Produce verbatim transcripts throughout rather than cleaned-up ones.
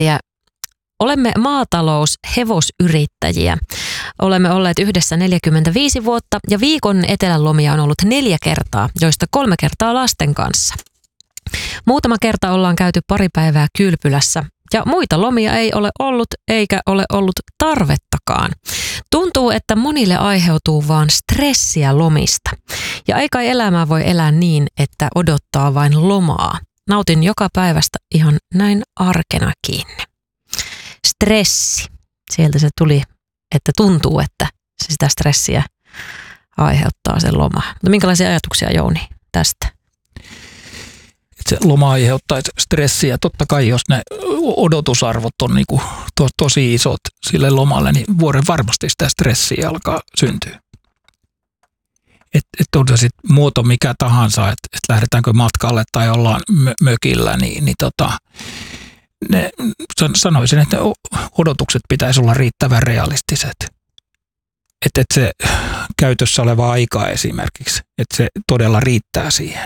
Ja olemme maataloushevosyrittäjiä. Olemme olleet yhdessä neljäkymmentäviisi vuotta ja viikon etelän lomia on ollut neljä kertaa, joista kolme kertaa lasten kanssa. Muutama kerta ollaan käyty pari päivää kylpylässä ja muita lomia ei ole ollut eikä ole ollut tarvettakaan. Tuntuu, että monille aiheutuu vaan stressiä lomista. Ja ei kai elämää voi elää niin, että odottaa vain lomaa. Nautin joka päivästä ihan näin arkenakin. Stressi. Sieltä se tuli, että tuntuu, että se sitä stressiä aiheuttaa sen loma. Mutta minkälaisia ajatuksia, Jouni, tästä? Se loma aiheuttaa stressiä. Totta kai, jos ne odotusarvot on niinku to, tosi isot sille lomalle, niin vuoden varmasti sitä stressiä alkaa syntyä. Että et on se sitten muoto mikä tahansa, että et lähdetäänkö matkalle tai ollaan mö, mökillä, niin, niin tota, ne, sanoisin, että odotukset pitäisi olla riittävän realistiset. Että et se käytössä oleva aika esimerkiksi, että se todella riittää siihen.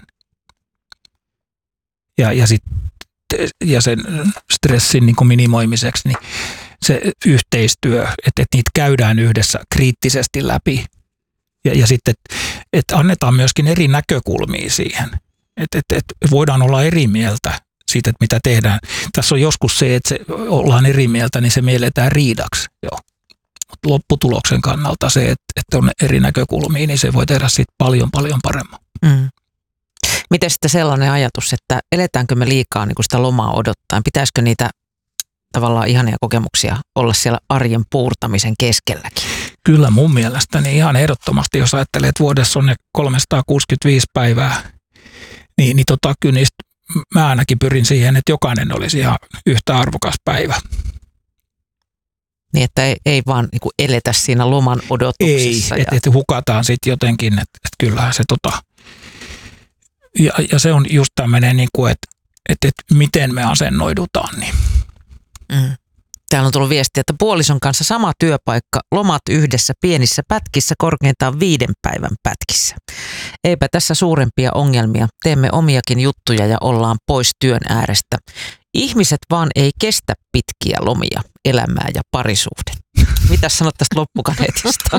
Ja, ja, sit, ja sen stressin niin kuin minimoimiseksi niin se yhteistyö, että, että niitä käydään yhdessä kriittisesti läpi. Ja, ja sitten, että, että annetaan myöskin eri näkökulmia siihen. Että, että, että voidaan olla eri mieltä siitä, että mitä tehdään. Tässä on joskus se, että se ollaan eri mieltä, niin se mielletään riidaksi. Joo. Mutta lopputuloksen kannalta se, että, että on eri näkökulmia, niin se voi tehdä siitä paljon, paljon paremmin. Mm. Miten sitten sellainen ajatus, että eletäänkö me liikaa niin kuin sitä lomaa odottaen? Pitäisikö niitä tavallaan ihania kokemuksia olla siellä arjen puurtamisen keskelläkin? Kyllä mun mielestäni ihan ehdottomasti, jos ajattelee, että vuodessa on ne kolmesataakuusikymmentäviisi päivää, niin, niin tota, kyllä niistä mä ainakin pyrin siihen, että jokainen olisi ihan yhtä arvokas päivä. Niin, että ei, ei vaan niin kuin eletä siinä loman odotuksessa. Ei, että et hukataan sitten jotenkin, että et kyllähän se tota... Ja, ja se on just tämmöinen, niin kuin, että, että, että miten me asennoidutaan. Niin. Mm. Täällä on tullut viesti, että puolison kanssa sama työpaikka, lomat yhdessä pienissä pätkissä, korkeintaan viiden päivän pätkissä. Eipä tässä suurempia ongelmia. Teemme omiakin juttuja ja ollaan pois työn äärestä. Ihmiset vaan ei kestä pitkiä lomia, elämää ja parisuhdetta. Mitäs sanot tästä loppukaneetista?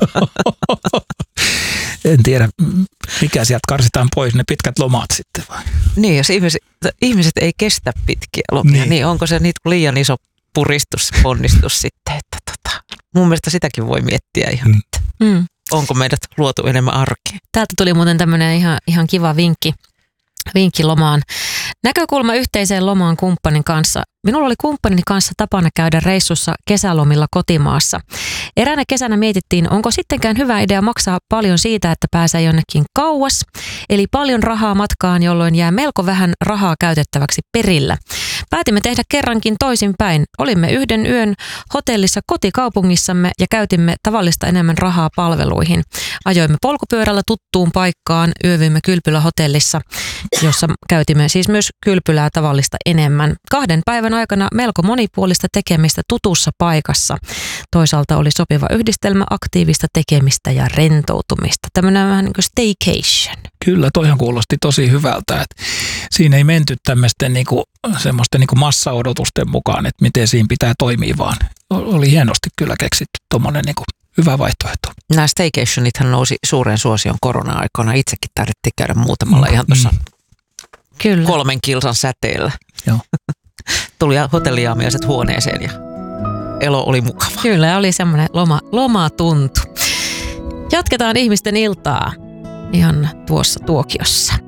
En tiedä, mikä sieltä karsitaan pois, ne pitkät lomat sitten vai? Niin, jos ihmiset, ihmiset ei kestä pitkiä lomia, niin, niin onko se niitä liian iso puristus, ponnistus sitten? Että tota, mun mielestä sitäkin voi miettiä ihan, mm. että mm. onko meidät luotu enemmän arkeen. Täältä tuli muuten tämmöinen ihan, ihan kiva vinkki, vinkki lomaan. Näkökulma yhteiseen lomaan kumppanin kanssa. Minulla oli kumppanini kanssa tapana käydä reissussa kesälomilla kotimaassa. Eräänä kesänä mietittiin, onko sittenkään hyvä idea maksaa paljon siitä, että pääsee jonnekin kauas. Eli paljon rahaa matkaan, jolloin jää melko vähän rahaa käytettäväksi perillä. Päätimme tehdä kerrankin toisinpäin. Olimme yhden yön hotellissa kotikaupungissamme ja käytimme tavallista enemmän rahaa palveluihin. Ajoimme polkupyörällä tuttuun paikkaan, yövyimme kylpylähotellissa, jossa käytimme siis myös kylpylää tavallista enemmän. Kahden päivän aikana melko monipuolista tekemistä tutussa paikassa. Toisaalta oli sopiva yhdistelmä aktiivista tekemistä ja rentoutumista. Tämmöinen vähän niin kuin staycation. Kyllä, toihan kuulosti tosi hyvältä. Että siinä ei menty tämmöisten niinku, semmoisten niinku massaodotusten mukaan, että miten siinä pitää toimia, vaan oli hienosti kyllä keksitty tuommoinen niinku hyvä vaihtoehto. Nämä staycationithan nousi suuren suosion korona-aikana. Itsekin taidettiin käydä muutamalla mm, ihan tuossa mm. kolmen kilsan säteellä. Joo. Tuli hotelliaamiaiset huoneeseen ja elo oli mukava. Kyllä, oli semmoinen loma, lomatuntu. Jatketaan ihmisten iltaa ihan tuossa tuokiossa.